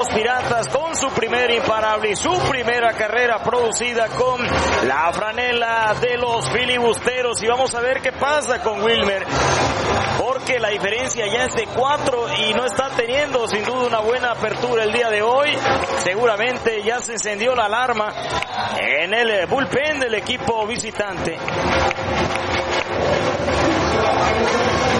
Piratas con su primer imparable y su primera carrera producida con la franela de los filibusteros. Y vamos a ver qué pasa con Wilmer, porque la diferencia ya es de 4 y no está teniendo sin duda una buena apertura el día de hoy. Seguramente ya se encendió la alarma en el bullpen del equipo visitante.